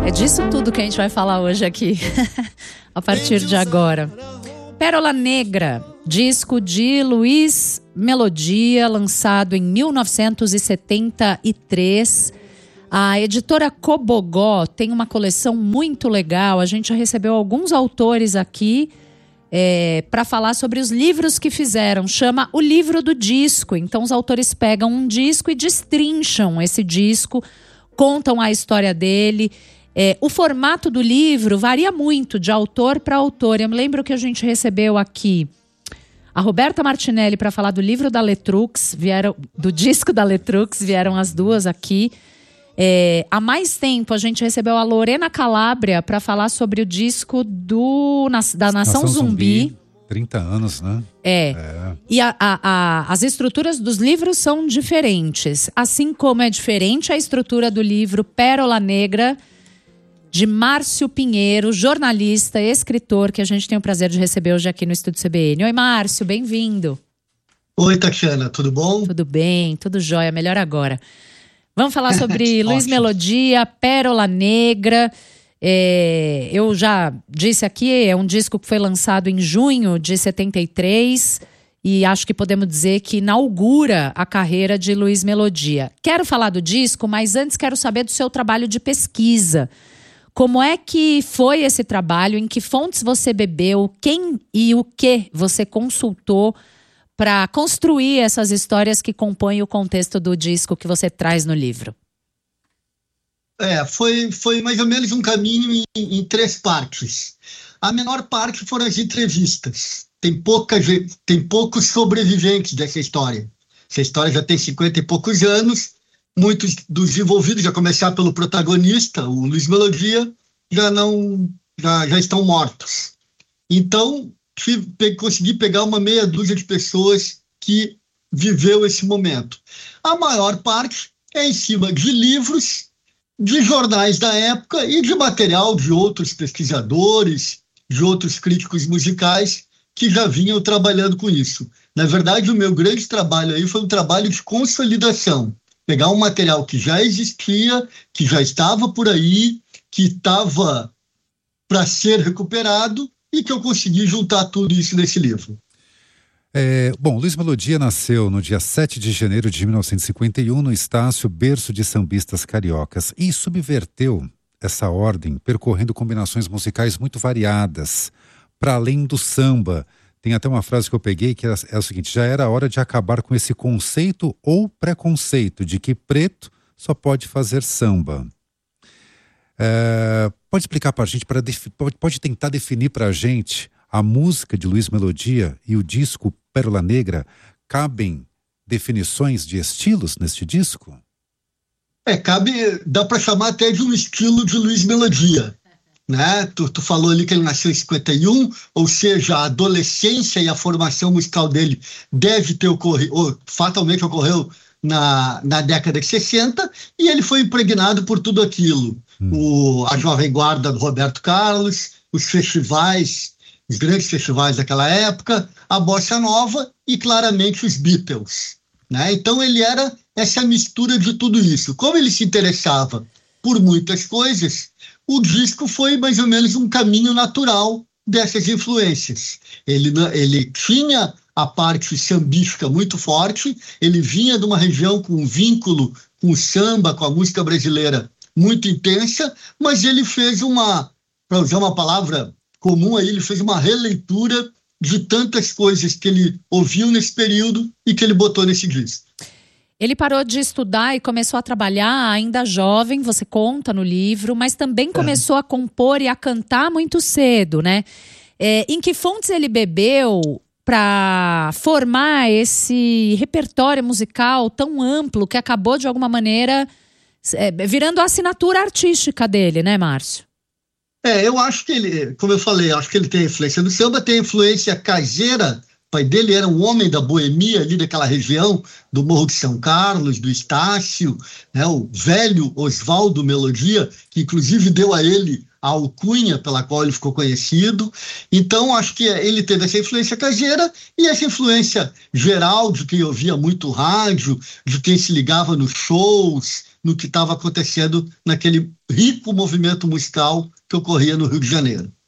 É disso tudo que a gente vai falar hoje aqui, a partir de agora. Pérola Negra, disco de Luiz Melodia, lançado em 1973. A editora Cobogó tem uma coleção muito legal. A gente já recebeu alguns autores aqui para falar sobre os livros que fizeram. Chama O Livro do Disco. Então os autores pegam um disco e destrincham esse disco, contam a história dele. O formato do livro varia muito de autor para autor. Eu me lembro que a gente recebeu aqui a Roberta Martinelli para falar do livro da Letrux, do disco da Letrux, vieram as duas aqui. Há mais tempo a gente recebeu a Lorena Calabria para falar sobre o disco da Nação Zumbi. 30 anos, né? E as estruturas dos livros são diferentes. Assim como é diferente a estrutura do livro Pérola Negra, de Márcio Pinheiro, jornalista, escritor, que a gente tem o prazer de receber hoje aqui no Estúdio CBN. Oi, Márcio, bem-vindo. Oi, Tatiana, tudo bom? Tudo bem, tudo jóia, melhor agora. Vamos falar sobre Luiz Melodia, Pérola Negra. Eu já disse aqui, é um disco que foi lançado em junho de 73 e acho que podemos dizer que inaugura a carreira de Luiz Melodia. Quero falar do disco, mas antes quero saber do seu trabalho de pesquisa. Como é que foi esse trabalho? Em que fontes você bebeu? Quem e o que você consultou para construir essas histórias que compõem o contexto do disco que você traz no livro? Foi mais ou menos um caminho em 3 partes. A menor parte foram as entrevistas. Tem poucos sobreviventes dessa história. Essa história já tem 50 e poucos anos. Muitos dos envolvidos, a começar pelo protagonista, o Luiz Melodia, já estão mortos. Então, consegui pegar uma meia dúzia de pessoas que viveu esse momento. A maior parte é em cima de livros, de jornais da época e de material de outros pesquisadores, de outros críticos musicais que já vinham trabalhando com isso. Na verdade, o meu grande trabalho aí foi um trabalho de consolidação. Pegar um material que já existia, que já estava por aí, que estava para ser recuperado e que eu consegui juntar tudo isso nesse livro. Luiz Melodia nasceu no dia 7 de janeiro de 1951 no Estácio, berço de sambistas cariocas, e subverteu essa ordem percorrendo combinações musicais muito variadas, para além do samba. Tem até uma frase que eu peguei que é o seguinte: já era hora de acabar com esse conceito ou preconceito de que preto só pode fazer samba. Pode explicar para a gente, pode tentar definir para a gente a música de Luiz Melodia e o disco Pérola Negra? Cabem definições de estilos neste disco? Dá para chamar até de um estilo de Luiz Melodia. Né? Tu falou ali que ele nasceu em 51, ou seja, a adolescência e a formação musical dele deve ter ocorrido, ou fatalmente ocorreu na década de 60, e ele foi impregnado por tudo aquilo. A Jovem Guarda do Roberto Carlos, os grandes festivais daquela época, a Bossa Nova e claramente os Beatles. Né? Então ele era essa mistura de tudo isso. Como ele se interessava por muitas coisas, o disco foi mais ou menos um caminho natural dessas influências. Ele tinha a parte sambística muito forte, ele vinha de uma região com um vínculo com o samba, com a música brasileira muito intensa, mas ele fez para usar uma palavra comum aí, ele fez uma releitura de tantas coisas que ele ouviu nesse período e que ele botou nesse disco. Ele parou de estudar e começou a trabalhar ainda jovem, você conta no livro, mas também começou a compor e a cantar muito cedo, né? Em que fontes ele bebeu para formar esse repertório musical tão amplo que acabou, de alguma maneira, virando a assinatura artística dele, né, Márcio? Eu acho que ele, como eu falei, acho que ele tem a influência do samba, tem a influência caseira. O pai dele era um homem da boemia ali daquela região, do Morro de São Carlos, do Estácio, né, o velho Oswaldo Melodia, que inclusive deu a ele a alcunha pela qual ele ficou conhecido. Então, acho que ele teve essa influência caseira e essa influência geral de quem ouvia muito rádio, de quem se ligava nos shows, no que estava acontecendo naquele rico movimento musical que ocorria no Rio de Janeiro.